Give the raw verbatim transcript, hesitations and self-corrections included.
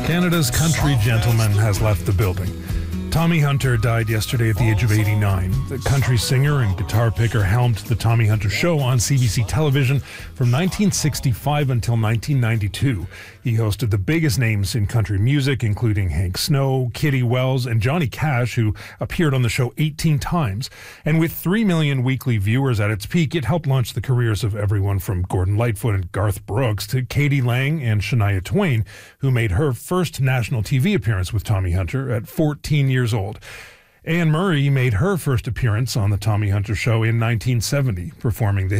Canada's country gentleman has left the building. Tommy Hunter died yesterday at the age of eighty-nine. The country singer and guitar picker helmed The Tommy Hunter Show on C B C television from nineteen sixty-five until nineteen ninety-two. He hosted the biggest names in country music, including Hank Snow, Kitty Wells, and Johnny Cash, who appeared on the show eighteen times. And with three million weekly viewers at its peak, it helped launch the careers of everyone from Gordon Lightfoot and Garth Brooks to Katie Lang and Shania Twain, who made her first national T V appearance with Tommy Hunter at fourteen years old. Anne Murray made her first appearance on The Tommy Hunter Show in nineteen seventy, performing the